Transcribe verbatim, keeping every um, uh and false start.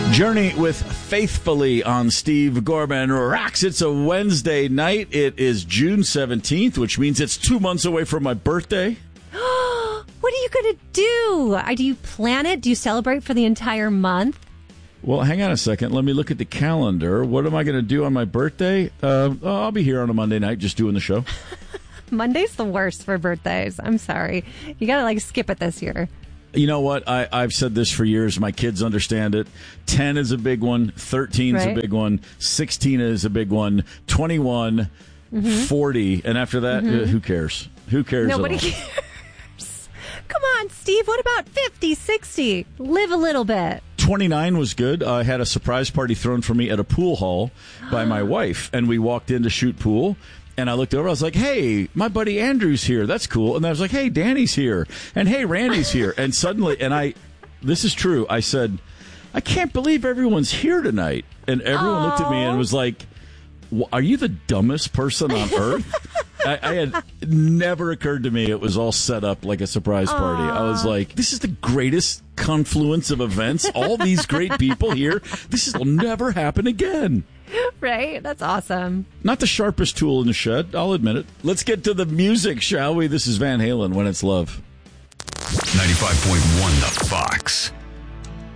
Journey with Faithfully on Steve Gorman Rocks. It's a Wednesday night. It is June seventeenth, which means it's two months away from my birthday. What are you going to do? Do you plan it? Do you celebrate for the entire month? Well, hang on a second. Let me look at the calendar. What am I going to do on my birthday? Uh, I'll be here on a Monday night just doing the show. Monday's the worst for birthdays. I'm sorry. You got to like skip it this year. You know what? I, I've said this for years. My kids understand it. ten is a big one. thirteen is Right. a big one. sixteen is a big one. twenty-one, Mm-hmm. forty. And after that, mm-hmm. uh, who cares? Who cares Nobody at all? cares. Come on, Steve. What about fifty, sixty? Live a little bit. twenty-nine was good. I had a surprise party thrown for me at a pool hall by my wife, and we walked in to shoot pool. And I looked over, I was like, hey, my buddy Andrew's here. That's cool. And I was like, hey, Danny's here. And hey, Randy's here. And suddenly, and I, this is true, I said, I can't believe everyone's here tonight. And everyone Aww. looked at me and was like, are you the dumbest person on earth? I, I had never occurred to me it was all set up like a surprise party. Aww. I was like, this is the greatest confluence of events. All these great people here. This is, will never happen again. Right? That's awesome. Not the sharpest tool in the shed, I'll admit it. Let's get to the music, shall we? This is Van Halen, When It's Love. ninety-five point one The Fox.